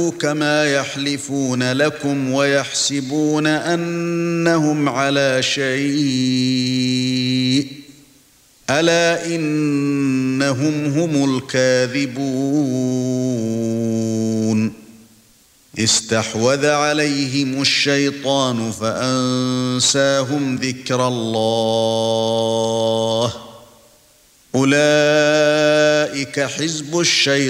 كما يحلفون لكم ويحسبون أنهم على شيء ألا إنهم هم الكاذبون استحوذ عليهم الشيطان فأنساهم ذكر الله أولئك حزب الشيطان